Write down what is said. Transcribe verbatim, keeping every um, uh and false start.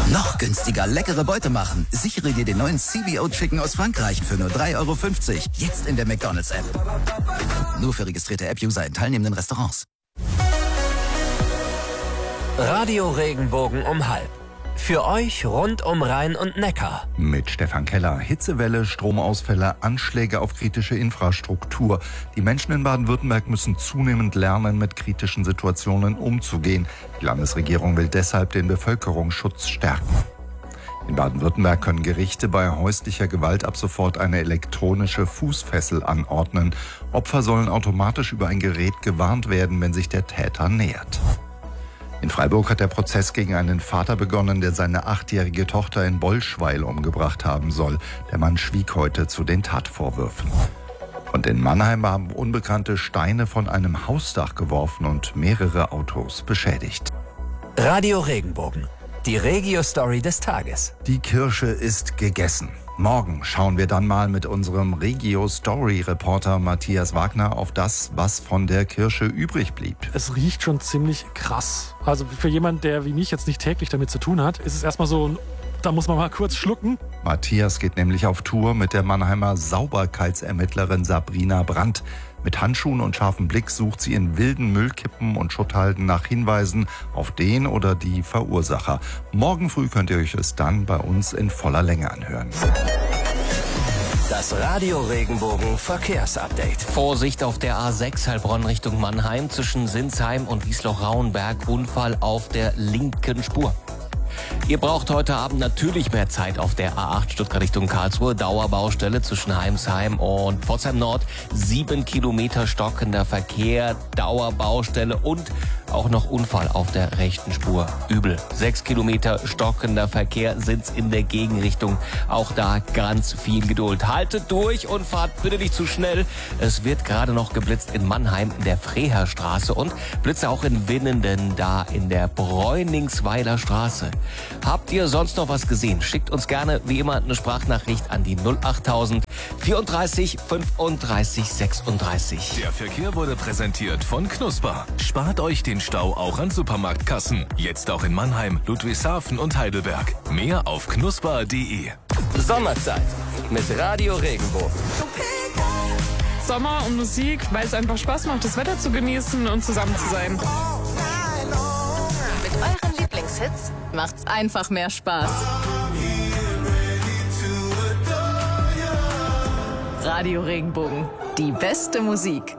Noch günstiger leckere Beute machen. Sichere dir den neuen C B O Chicken aus Frankreich für nur drei Euro fünfzig. Jetzt in der McDonald's-App. Nur für registrierte App-User in teilnehmenden Restaurants. Radio Regenbogen um halb. Für euch rund um Rhein und Neckar. Mit Stefan Keller. Hitzewelle, Stromausfälle, Anschläge auf kritische Infrastruktur. Die Menschen in Baden-Württemberg müssen zunehmend lernen, mit kritischen Situationen umzugehen. Die Landesregierung will deshalb den Bevölkerungsschutz stärken. In Baden-Württemberg können Gerichte bei häuslicher Gewalt ab sofort eine elektronische Fußfessel anordnen. Opfer sollen automatisch über ein Gerät gewarnt werden, wenn sich der Täter nähert. In Freiburg hat der Prozess gegen einen Vater begonnen, der seine achtjährige Tochter in Bollschweil umgebracht haben soll. Der Mann schwieg heute zu den Tatvorwürfen. Und in Mannheim haben Unbekannte Steine von einem Hausdach geworfen und mehrere Autos beschädigt. Radio Regenbogen. Die Regio-Story des Tages. Die Kirsche ist gegessen. Morgen schauen wir dann mal mit unserem Regio-Story-Reporter Matthias Wagner auf das, was von der Kirsche übrig blieb. Es riecht schon ziemlich krass. Also für jemanden, der wie mich jetzt nicht täglich damit zu tun hat, ist es erstmal so, da muss man mal kurz schlucken. Matthias geht nämlich auf Tour mit der Mannheimer Sauberkeitsermittlerin Sabrina Brandt. Mit Handschuhen und scharfem Blick sucht sie in wilden Müllkippen und Schutthalden nach Hinweisen auf den oder die Verursacher. Morgen früh könnt ihr euch es dann bei uns in voller Länge anhören. Das Radio Regenbogen Verkehrsupdate. Vorsicht auf der A sechs Heilbronn Richtung Mannheim zwischen Sinsheim und Wiesloch-Rauenberg. Unfall auf der linken Spur. Ihr braucht heute Abend natürlich mehr Zeit auf der A acht Stuttgart Richtung Karlsruhe. Dauerbaustelle zwischen Heimsheim und Pforzheim Nord. Sieben Kilometer stockender Verkehr, Dauerbaustelle und auch noch Unfall auf der rechten Spur. Übel. Sechs Kilometer stockender Verkehr sind's in der Gegenrichtung. Auch da ganz viel Geduld. Haltet durch und fahrt bitte nicht zu schnell. Es wird gerade noch geblitzt in Mannheim in der Freherstraße und Blitze auch in Winnenden, da in der Bräuningsweiler Straße. Habt ihr sonst noch was gesehen? Schickt uns gerne wie immer eine Sprachnachricht an die null achttausend vierunddreißig fünfunddreißig sechsunddreißig. Der Verkehr wurde präsentiert von Knusper. Spart euch den Stau auch an Supermarktkassen. Jetzt auch in Mannheim, Ludwigshafen und Heidelberg. Mehr auf knusper punkt de. Sommerzeit mit Radio Regenbogen. Sommer und Musik, weil es einfach Spaß macht, das Wetter zu genießen und zusammen zu sein. Mit euren Lieblingshits macht's einfach mehr Spaß. Radio Regenbogen, die beste Musik.